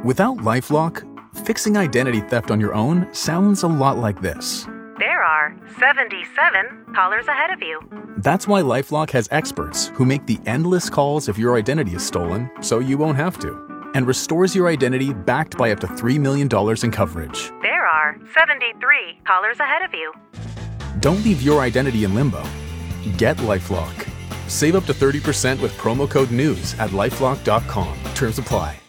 Without LifeLock, fixing identity theft on your own sounds a lot like this. There are 77 callers ahead of you. That's why LifeLock has experts who make the endless calls if your identity is stolen so you won't have to, and restores your identity backed by up to $3 million in coverage. There are 73 callers ahead of you. Don't leave your identity in limbo. Get LifeLock. Save up to 30% with promo code NEWS at LifeLock.com. Terms apply.